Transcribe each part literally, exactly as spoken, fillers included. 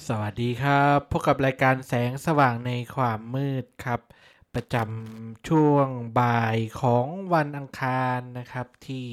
สวัสดีครับพบกับรายการแสงสว่างในความมืดครับประจำช่วงบ่ายของวันอังคารนะครับที่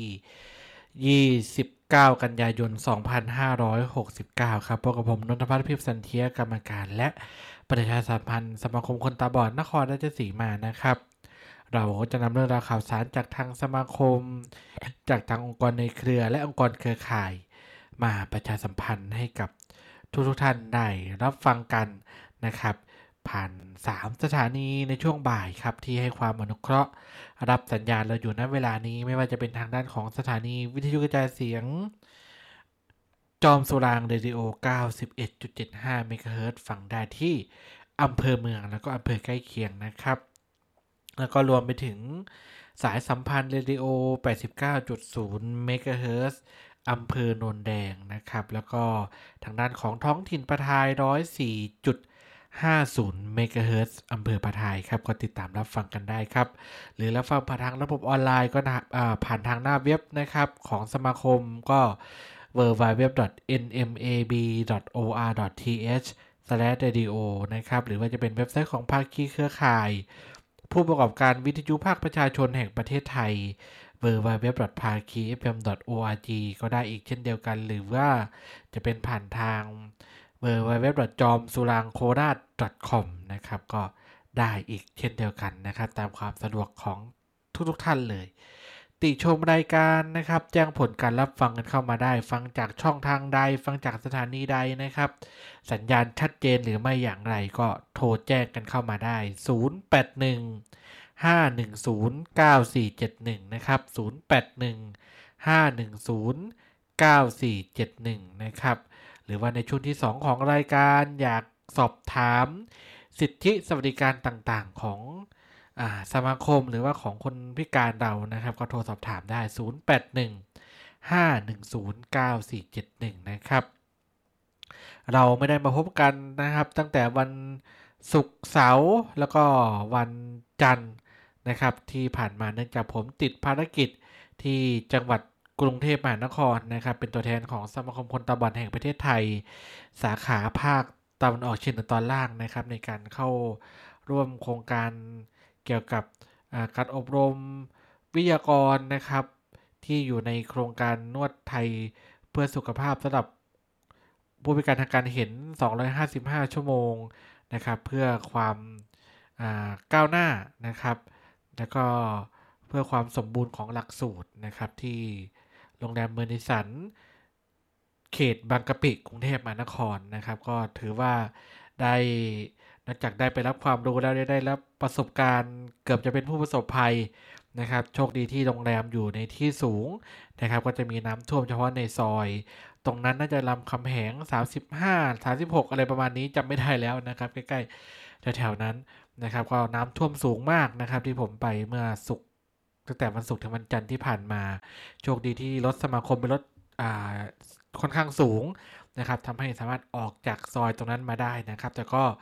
ยี่สิบเก้ากันยายนสองพันห้าร้อยหกสิบเก้าครับพบกับผมนนทพัฒน์พิมพ์สันเทียกรรมการและประชาสัมพันธ์สมาคมคนตาบอดนครราชสีมานะครับเราก็จะนำเรื่องราวข่าวสารจากทางสมาคมจากทางองค์กรในเครือและองค์กรเครือข่ายมาประชาสัมพันธ์ให้กับทุกทุกท่านได้รับฟังกันนะครับผ่านสามสถานีในช่วงบ่ายครับที่ให้ความอนุเคราะห์รับสัญญาณเราอยู่ณเวลานี้ไม่ว่าจะเป็นทางด้านของสถานีวิทยุกระจายเสียงจอมสุรางเรดิโอ เก้าสิบเอ็ดจุดเจ็ดห้า เมกะเฮิรตซ์ ฟังได้ที่อำเภอเมืองแล้วก็อำเภอใกล้เคียงนะครับแล้วก็รวมไปถึงสายสัมพันธ์เรดิโอ แปดสิบเก้าจุดศูนย์ เมกะเฮิรตซ์ อำเภอโนนแดงนะครับแล้วก็ทางด้านของท้องถิ่นปะทาย หนึ่งร้อยสี่จุดห้าศูนย์ เมกะเฮิรตซ์ อำเภอปะทายครับก็ติดตามรับฟังกันได้ครับหรือรับฟังผ่านทางระบบออนไลน์ก็ผ่านทางหน้าเว็บนะครับของสมาคมก็ ดับเบิลยู ดับเบิลยู ดับเบิลยู ดอท เอ็น เอ็ม เอ บี ดอท โอ อาร์ ดอท ที เอช สแลช เรดิโอ นะครับหรือว่าจะเป็นเว็บไซต์ของภาคีเครือข่ายผู้ประกอบการวิทยุภาคประชาชนแห่งประเทศไทย ดับเบิลยู ดับเบิลยู ดับเบิลยู ดอท พาคี เอฟ เอ็ม ดอท โอ อาร์ จี ก็ได้อีกเช่นเดียวกันหรือว่าจะเป็นผ่านทาง ดับเบิลยู ดับเบิลยู ดับเบิลยู ดอท จอมสุรางโคราช ดอท คอม นะครับก็ได้อีกเช่นเดียวกันนะครับตามความสะดวกของทุกๆท่านเลยติชมรายการนะครับแจ้งผลการรับฟังกันเข้ามาได้ฟังจากช่องทางใดฟังจากสถานีใดนะครับสัญญาณชัดเจนหรือไม่อย่างไรก็โทรแจ้งกันเข้ามาได้ศูนย์ แปด หนึ่ง ห้า หนึ่ง ศูนย์ เก้า สี่ เจ็ด หนึ่งนะครับศูนย์ แปด หนึ่ง ห้า หนึ่ง ศูนย์ เก้า สี่ เจ็ด หนึ่งนะครับหรือว่าในช่วงที่สองของรายการอยากสอบถามสิทธิสวัสดิการต่างๆของสมาคมหรือว่าของคนพิการเรานะครับก็โทรสอบถามได้ศูนย์ แปด หนึ่ง ห้า หนึ่ง ศูนย์ เก้า สี่ เจ็ด หนึ่งนะครับเราไม่ได้มาพบกันนะครับตั้งแต่วันศุกร์เสาร์แล้วก็วันจันทร์นะครับที่ผ่านมาเนื่องจากผมติดภารกิจที่จังหวัดกรุงเทพมหานครนะครับเป็นตัวแทนของสมาคมคนตาบอดแห่งประเทศไทยสาขาภาคตะวันออกเฉียงเหนือตอนล่างนะครับในการเข้าร่วมโครงการเกี่ยวกับการอบรมวิทยากรนะครับที่อยู่ในโครงการนวดไทยเพื่อสุขภาพสำหรับผู้พิการทางการเห็นสองร้อยห้าสิบห้าชั่วโมงนะครับเพื่อความก้าวหน้านะครับแล้วก็เพื่อความสมบูรณ์ของหลักสูตรนะครับที่โรงแรมเมอร์นิสันเขตบางกะปิกรุงเทพมหานครนะครับก็ถือว่าได้นอกจากได้ไปรับความรู้แล้วได้รับประสบการณ์เกือบจะเป็นผู้ประสบภัยนะครับโชคดีที่โรงแรมอยู่ในที่สูงนะครับก็จะมีน้ำท่วมเฉพาะในซอยตรงนั้นน่าจะลำคำแหงสามสิบห้า สามสิบหกอะไรประมาณนี้จำไม่ได้แล้วนะครับใกล้ๆแถวๆนั้นนะครับก็น้ำท่วมสูงมากนะครับที่ผมไปเมื่อศุกร์ตั้งแต่วันศุกร์ถึงวันจันทร์ที่ผ่านมาโชคดีที่รถสมาคมเป็นรถค่อนข้างสูงนะครับทำให้สามารถออกจากซอยตรงนั้นมาได้นะครับแต่ก็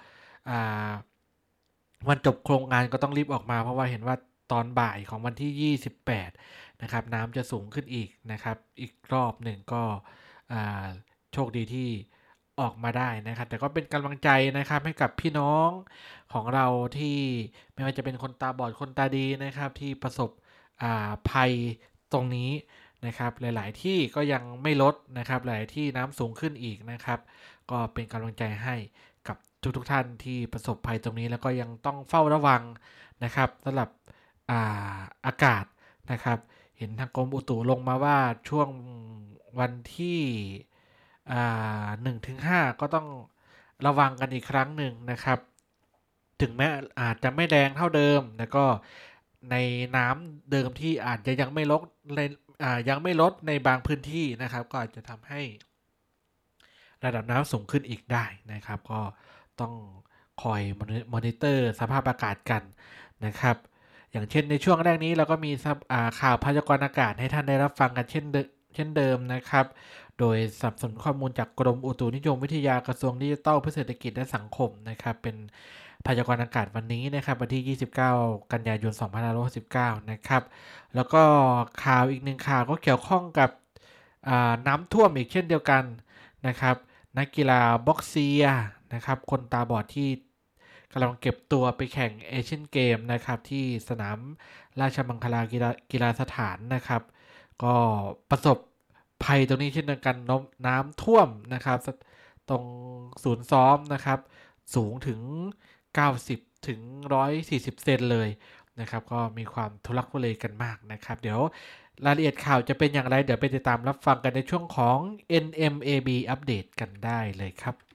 วันจบโครงงานก็ต้องรีบออกมาเพราะว่าเห็นว่าตอนบ่ายของวันที่ยี่สิบแปดนะครับน้ำจะสูงขึ้นอีกนะครับอีกรอบหนึ่งก็โชคดีที่ออกมาได้นะครับแต่ก็เป็นกำลังใจนะครับให้กับพี่น้องของเราที่ไม่ว่าจะเป็นคนตาบอดคนตาดีนะครับที่ประสบภัยตรงนี้นะครับหลายๆที่ก็ยังไม่ลดนะครับหลายที่น้ำสูงขึ้นอีกนะครับก็เป็นกำลังใจให้กับทุกๆท่านที่ประสบภัยตรงนี้แล้วก็ยังต้องเฝ้าระวังนะครับสำหรับอาอากาศนะครับเห็นทางกรมอุตุลงมาว่าช่วงวันที่หนึ่งถึงห้าก็ต้องระวังกันอีกครั้งหนึ่งนะครับถึงแม้อาจจะไม่แรงเท่าเดิมแต่ก็ในน้ำเดิมที่อาจจะยังไม่ลดยังไม่ลดในบางพื้นที่นะครับก็อาจจะทำให้ระดับน้ำสูงขึ้นอีกได้นะครับก็ต้องคอยมอนิเตอร์สภาพอากาศกันนะครับอย่างเช่นในช่วงแรกนี้เราก็มีข่าวพยากรณ์อากาศให้ท่านได้รับฟังกันเช่นเช่นเดิมนะครับโดยสนับสนุนข้อมูลจากกรมอุตุนิยมวิทยากระทรวงดิจิทัลเพื่อเศรษฐกิจและสังคมนะครับเป็นพยากรณ์อากาศวันนี้นะครับวันที่ยี่สิบเก้ากันยายนสองพันห้าร้อยหกสิบเก้านะครับแล้วก็ข่าวอีกหนึ่งข่าวก็เกี่ยวข้องกับน้ำท่วมอีกเช่นเดียวกันนะครับนักกีฬาบ็อกเซียนะครับคนตาบอดที่กำลังเก็บตัวไปแข่งเอเชียนเกมนะครับที่สนามราชมังคลากีฬากีฬาสถานนะครับก็ประสบภัยตรงนี้เช่นเดียวกันน้ำท่วมนะครับตรงศูนย์ซ้อมนะครับสูงถึงเก้าสิบถึงหนึ่งร้อยสี่สิบเซนเลยนะครับก็มีความทุลักทุเลกันมากนะครับเดี๋ยวรายละเอียดข่าวจะเป็นอย่างไรเดี๋ยวไปติดตามรับฟังกันในช่วงของ เอ็น เอ็ม เอ บี อัปเดตกันได้เลยครับ